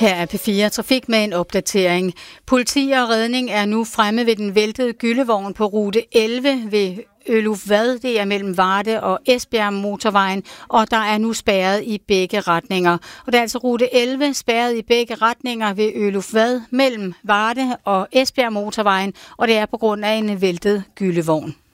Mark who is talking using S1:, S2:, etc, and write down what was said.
S1: Her er P4 Trafik med en opdatering. Politi og redning er nu fremme ved den væltede gyllevogn på rute 11 ved Ølufvad. Det er mellem Varde og Esbjerg motorvejen, og der er nu spærret i begge retninger. Og der er altså rute 11 spærret i begge retninger ved Ølufvad mellem Varde og Esbjerg motorvejen, og det er på grund af en væltet gyllevogn.